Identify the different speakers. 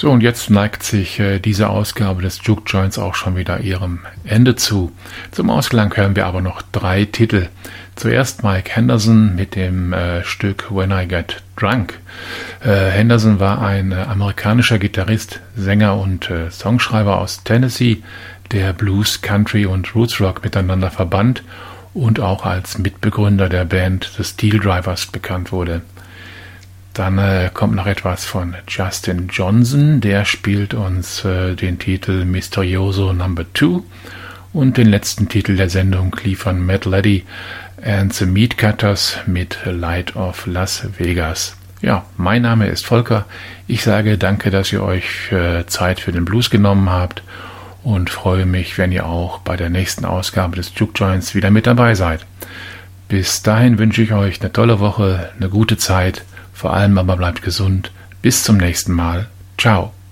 Speaker 1: So, und jetzt neigt sich diese Ausgabe des Juke Joints auch schon wieder ihrem Ende zu. Zum Ausklang hören wir aber noch 3 Titel. Zuerst Mike Henderson mit dem Stück When I Get Drunk. Henderson war ein amerikanischer Gitarrist, Sänger und Songschreiber aus Tennessee, der Blues, Country und Roots Rock miteinander verband und auch als Mitbegründer der Band The Steel Drivers bekannt wurde. Dann kommt noch etwas von Justin Johnson, der spielt uns den Titel Misterioso No. 2 und den letzten Titel der Sendung liefern Matt Leddy and the Meatcutters mit Light of Las Vegas. Ja, mein Name ist Volker. Ich sage danke, dass ihr euch Zeit für den Blues genommen habt und freue mich, wenn ihr auch bei der nächsten Ausgabe des Juke Joints wieder mit dabei seid. Bis dahin wünsche ich euch eine tolle Woche, eine gute Zeit. Vor allem aber bleibt gesund. Bis zum nächsten Mal. Ciao.